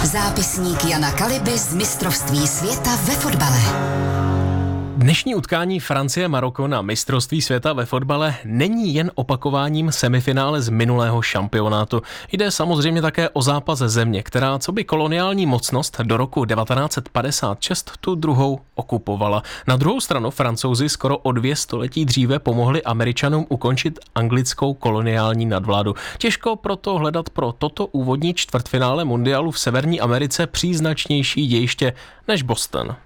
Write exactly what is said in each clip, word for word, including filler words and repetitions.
Zápisník Jana Kaliby z mistrovství světa ve fotbale. Dnešní utkání Francie-Maroko na mistrovství světa ve fotbale není jen opakováním semifinále z minulého šampionátu. Jde samozřejmě také o zápas země, která coby koloniální mocnost do roku devatenáct padesát šest tu druhou okupovala. Na druhou stranu Francouzi skoro o dvě století dříve pomohli Američanům ukončit anglickou koloniální nadvládu. Těžko proto hledat pro toto úvodní čtvrtfinále mundialu v Severní Americe příznačnější dějiště než Boston.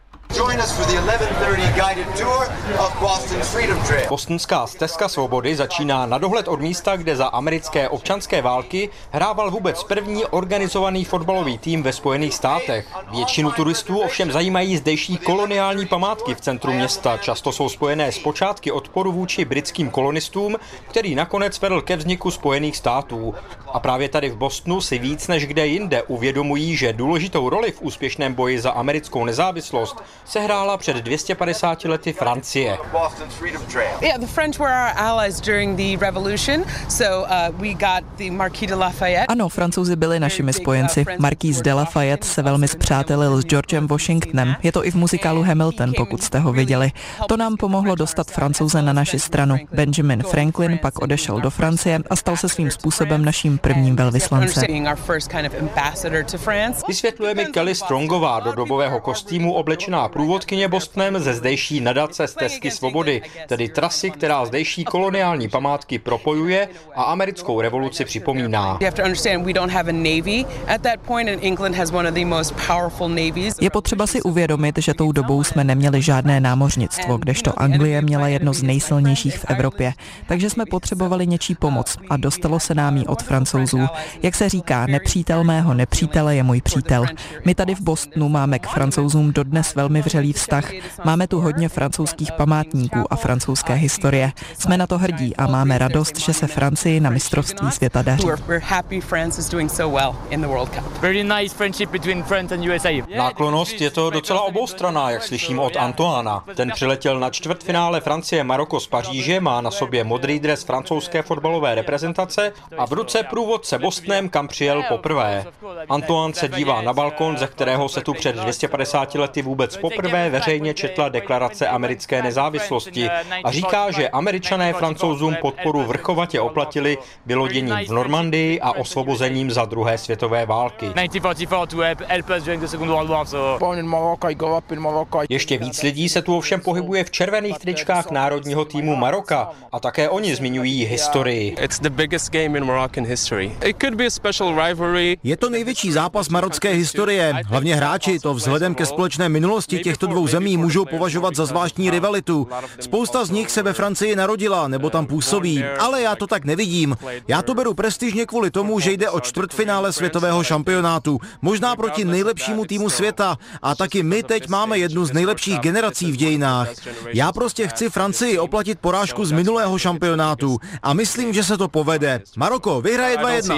Bostonská stezka svobody začíná na dohled od místa, kde za americké občanské války hrával vůbec první organizovaný fotbalový tým ve Spojených státech. Většinu turistů ovšem zajímají zdejší koloniální památky v centru města. Často jsou spojené s počátky odporu vůči britským kolonistům, který nakonec vedl ke vzniku Spojených států. A právě tady v Bostonu si víc než kde jinde uvědomují, že důležitou roli v úspěšném boji za americkou nezávislost sehrála před dvěma sty padesáti lety Francie. Yeah, the French were our allies during the revolution, so uh, we got the Marquis de Lafayette. Ano, Francouzi byli našimi spojenci. Marquis de Lafayette se velmi spřátelil s Georgem Washingtonem. Je to i v muzikálu Hamilton, pokud jste ho viděli. To nám pomohlo dostat Francouze na naši stranu. Benjamin Franklin pak odešel do Francie a stal se svým způsobem naším prvním velvyslancem. Vysvětluje mi Kelly Strongová, do dobového kostýmu oblečená průvodkyně Bostonem ze zdejší nadace Stezky svobody, tedy trasy, která zdejší koloniální památky propojuje a americkou revoluci připomíná. Je potřeba si uvědomit, že tou dobou jsme neměli žádné námořnictvo, kdežto Anglie měla jedno z nejsilnějších v Evropě. Takže jsme potřebovali něčí pomoc a dostalo se nám jí od Francouzů. Jak se říká, nepřítel mého nepřítele je můj přítel. My tady v Bostonu máme k Francouzům dodnes velmi vřelý vztah. Máme tu hodně francouzských památníků a francouzské historie. Jsme na to hrdí a máme radost, že se Francii na mistrovství světa daří. Náklonnost je to docela oboustranná, jak slyším od Antoána. Ten přiletěl na čtvrtfinále Francie-Maroko z Paříže, má na sobě modrý dres francouzské fotbalové reprezentace a v ruce průvodce Bostonem, kam přijel poprvé. Antoán se dívá na balkon, ze kterého se tu před dvěma sty padesáti lety vůbec poprvé veřejně četla deklarace americké nezávislosti a říká, že Američané Francouzům podporu vrchovatě oplatili vyloděním v Normandii a osvobozením za druhé světové války. Ještě víc lidí se tu ovšem pohybuje v červených tričkách národního týmu Maroka a také oni zmiňují historii. Je to největší zápas marocké historie. Hlavně hráči to vzhledem ke společné minulosti těchto dvou zemí můžou považovat za zvláštní rivalitu. Spousta z nich se ve Francii narodila nebo tam působí, ale já to tak nevidím. Já to beru prestižně kvůli tomu, že jde o čtvrtfinále světového šampionátu, možná proti nejlepšímu týmu světa a taky my teď máme jednu z nejlepších generací v dějinách. Já prostě chci Francii oplatit porážku z minulého šampionátu a myslím, že se to povede. Maroko vyhraje dva jedna.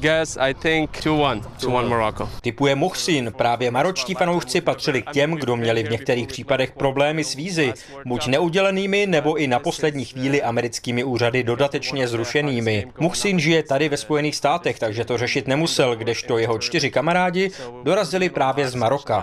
Tipuje Muhsin, právě maročtí fanoušci patřili k těm, kdo měli v některých případech problémy s vízy, buď neudělenými, nebo i na poslední chvíli americkými úřady dodatečně zrušenými. Muhsin žije tady ve Spojených státech, takže to řešit nemusel, kdežto jeho čtyři kamarádi dorazili právě z Maroka.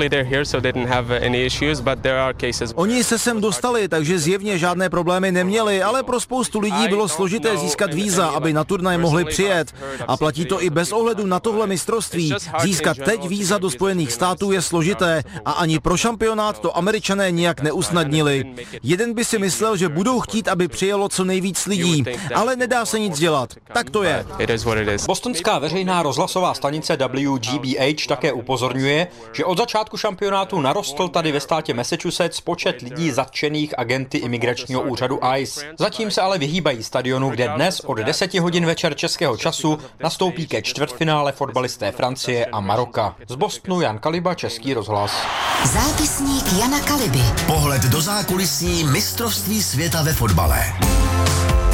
Oni se sem dostali, takže zjevně žádné problémy neměli, ale pro spoustu lidí bylo složité získat víza, aby na turnaj mohli přijet. A platí to i bez ohledu na tohle mistrovství. Získat teď víza do Spojených států je složité a ani pro šampionát to Američané nijak neusnadnili. Jeden by si myslel, že budou chtít, aby přijelo co nejvíc lidí, ale nedá se nic dělat. Tak to je. Bostonská veřejná rozhlasová stanice W G B H také upozorňuje, že od začátku šampionátu narostl tady ve státě Massachusetts počet lidí zatčených agenty imigračního úřadu I C E. Zatím se ale vyhýbají stadionu, kde dnes od deseti hodin večer českého času nastoupí ke čtvrtfinále fotbalisté Francie a Maroka. Z Bostonu Jan Kaliba, Český rozhlas. Zápisník Jana Kaliby. Pohled do zákulisí mistrovství světa ve fotbale.